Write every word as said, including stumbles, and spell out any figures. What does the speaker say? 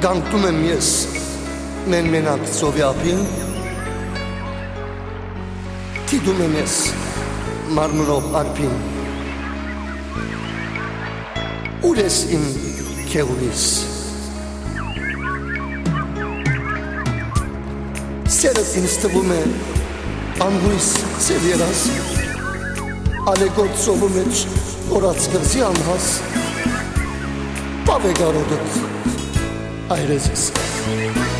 Գանկտում եմ ես մեն մենակ ծովյապին, թիդում եմ ես մարմրով արպին, ուր ես իմ քեղուրիս, սերդ ինձ տվում է անհույս ծև երաս, ալեգոտ ծովու մեջ օրած կրզի անհաս, Pave garodot, ayrezis.